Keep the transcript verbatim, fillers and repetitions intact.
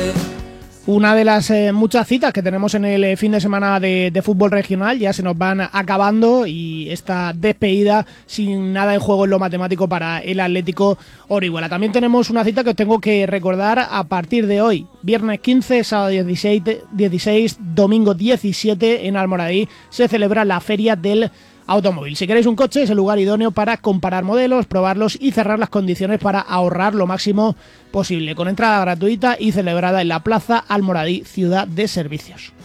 Una de las eh, muchas citas que tenemos en el fin de semana de, de fútbol regional ya se nos van acabando, y esta despedida sin nada en juego en lo matemático para el Atlético Orihuela. También tenemos una cita que os tengo que recordar a partir de hoy, viernes quince, sábado dieciséis, dieciséis domingo diecisiete, en Almoradí se celebra la Feria del Automóvil. Si queréis un coche, es el lugar idóneo para comparar modelos, probarlos y cerrar las condiciones para ahorrar lo máximo posible, con entrada gratuita y celebrada en la Plaza Almoradí, Ciudad de Servicios.